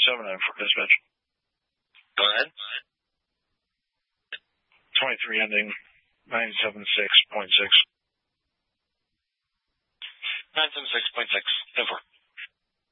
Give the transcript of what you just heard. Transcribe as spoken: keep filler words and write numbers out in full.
seven nine for dispatch. Go ahead. twenty-three ending nine seven six point six. nine seven six point six. ten four.